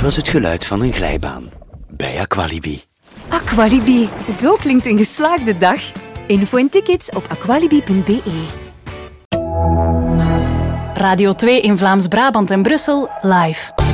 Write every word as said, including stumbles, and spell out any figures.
was het geluid van een glijbaan bij Aqualibi. Aqualibi, zo klinkt een geslaagde dag. Info en tickets op aqualibi punt be. Radio twee in Vlaams-Brabant en Brussel live.